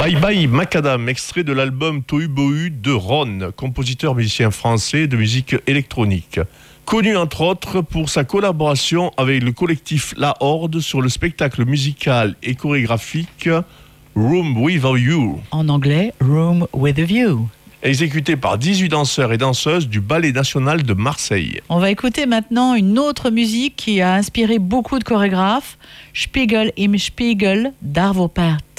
Bye Bye Macadam, extrait de l'album Tohu Bohu de Ron, compositeur musicien français de musique électronique. Connu entre autres pour sa collaboration avec le collectif La Horde sur le spectacle musical et chorégraphique Room With a View. En anglais, Room With a View. Exécuté par 18 danseurs et danseuses du Ballet National de Marseille. On va écouter maintenant une autre musique qui a inspiré beaucoup de chorégraphes, Spiegel im Spiegel d'Arvo Pärt.